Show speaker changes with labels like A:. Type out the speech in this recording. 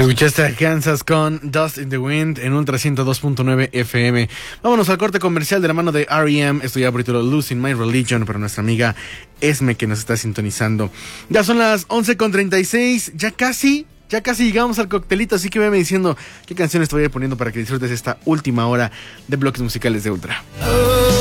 A: Escuchaste a Kansas con Dust in the Wind en Ultra 102.9 FM. Vámonos al corte comercial de la mano de R.E.M. Esto ya por título Losing My Religion, para nuestra amiga Esme que nos está sintonizando. Ya son las 11:36, ya casi llegamos al coctelito, así que véame diciendo qué canciones te voy a ir poniendo para que disfrutes esta última hora de bloques musicales de Ultra.